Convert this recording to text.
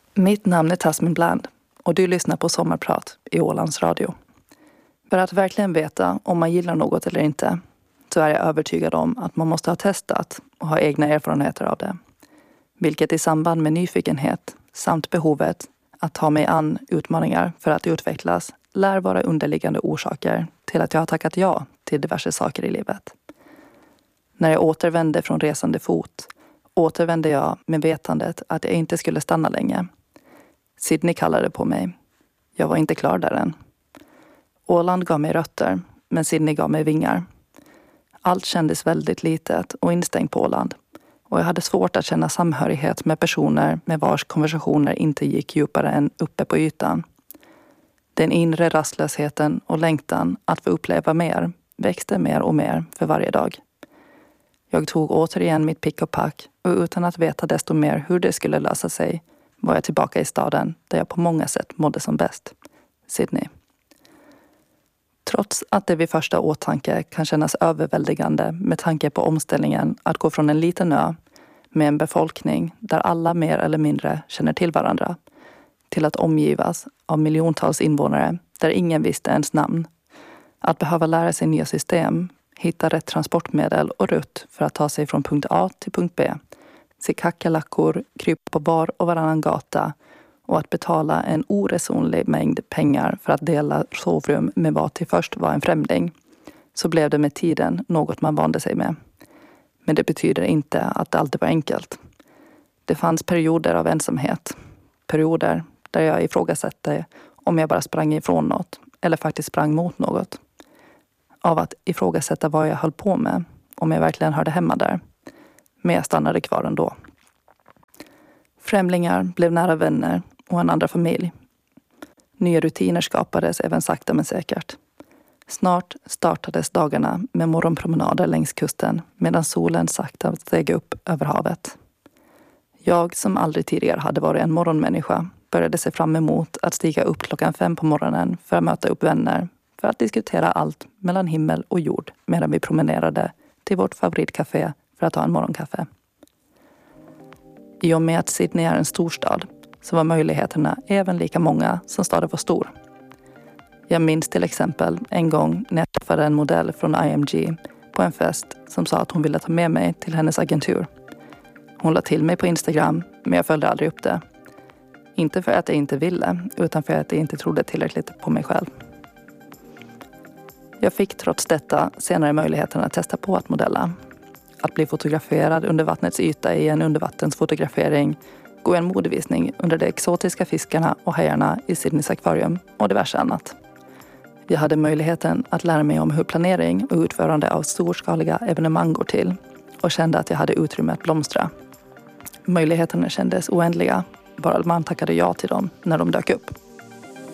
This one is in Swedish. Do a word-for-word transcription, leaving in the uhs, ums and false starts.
Mitt namn är Tasmin Bland och du lyssnar på Sommarprat i Ålands Radio. För att verkligen veta om man gillar något eller inte så är jag övertygad om att man måste ha testat och ha egna erfarenheter av det. Vilket i samband med nyfikenhet samt behovet att ta mig an utmaningar för att utvecklas lär vara underliggande orsaker till att jag har tackat ja till diverse saker i livet. När jag återvände från resande fot återvände jag med vetandet att jag inte skulle stanna länge. Sydney kallade på mig. Jag var inte klar där än. Åland gav mig rötter, men Sydney gav mig vingar. Allt kändes väldigt litet och instängt på Åland. Och jag hade svårt att känna samhörighet med personer med vars konversationer inte gick djupare än uppe på ytan. Den inre rastlösheten och längtan att få uppleva mer växte mer och mer för varje dag. Jag tog återigen mitt pick och pack och utan att veta desto mer hur det skulle lösa sig var jag tillbaka i staden där jag på många sätt mådde som bäst. Sydney. Trots att det vid första åtanke kan kännas överväldigande med tanke på omställningen att gå från en liten ö med en befolkning där alla mer eller mindre känner till varandra till att omgivas av miljontals invånare där ingen visste ens namn. Att behöva lära sig nya system, hitta rätt transportmedel och rutt för att ta sig från punkt A till punkt B. Se kackerlackor krypa på var och varannan gata och att betala en oresonlig mängd pengar för att dela sovrum med vad till först var en främling. Så blev det med tiden något man vande sig med. Men det betyder inte att det alltid var enkelt. Det fanns perioder av ensamhet. Perioder där jag ifrågasatte om jag bara sprang ifrån något eller faktiskt sprang mot något. Av att ifrågasätta vad jag höll på med, om jag verkligen hörde hemma där. Men jag stannade kvar ändå. Främlingar blev nära vänner och en andra familj. Nya rutiner skapades även sakta men säkert. Snart startades dagarna med morgonpromenader längs kusten medan solen sakta steg upp över havet. Jag som aldrig tidigare hade varit en morgonmänniska började se fram emot att stiga upp klockan fem på morgonen för att möta upp vänner för att diskutera allt mellan himmel och jord medan vi promenerade till vårt favoritcafé för att ta en morgonkaffe. I och med att Sydney är en storstad så var möjligheterna även lika många som staden var stor. Jag minns till exempel en gång när jag träffade en modell från I M G på en fest som sa att hon ville ta med mig till hennes agentur. Hon la till mig på Instagram men jag följde aldrig upp det. Inte för att jag inte ville utan för att jag inte trodde tillräckligt på mig själv. Jag fick trots detta senare möjligheten att testa på att modella. Att bli fotograferad under vattnets yta i en undervattensfotografering, gå en modevisning under de exotiska fiskarna och hajarna i Sydneys akvarium och diverse annat. Jag hade möjligheten att lära mig om hur planering och utförande av storskaliga evenemang går till och kände att jag hade utrymme att blomstra. Möjligheterna kändes oändliga, bara man tackade ja till dem när de dök upp.